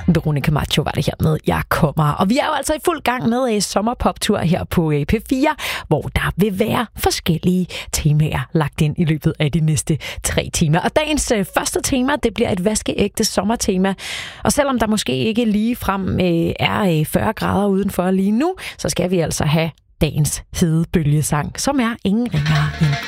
Veronica Maggio var det her med Jeg kommer. Og vi er jo altså i fuld gang med sommerpoptur her på P4, hvor der vil være forskellige temaer lagt ind i løbet af de næste 3 timer. Og dagens første tema, det bliver et vaskeægte sommertema. Og selvom der måske ikke lige frem er 40 grader udenfor lige nu, så skal vi altså have dagens hedebølgesang, som er ingen ringere end